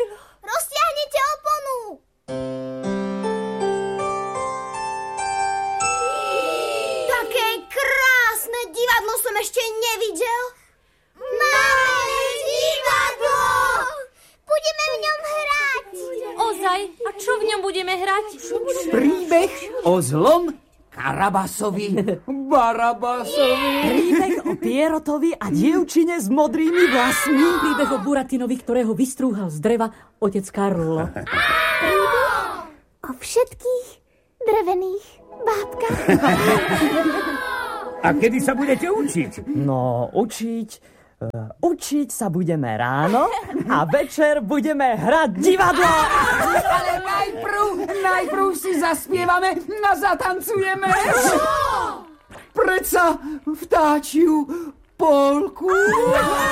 Roztiahnite oponu! Také krásne divadlo som ešte nevidel. Máme divadlo! Budeme v ňom hrať. Ozaj? A čo v ňom budeme hrať? Príbeh o zlom Karabasovi. Barabasovi. Príbeh o Pierotovi a dievčine s modrými vlasmi. Príbeh o Buratinovi, ktorého vystrúhal z dreva otec Karlo. O všetkých drevených bábkach. A kedy sa budete učiť? No, učiť sa budeme ráno a večer budeme hrať divadlo. Ale najprv si zaspievame a zatancujeme. Predsa vtáčiu polku.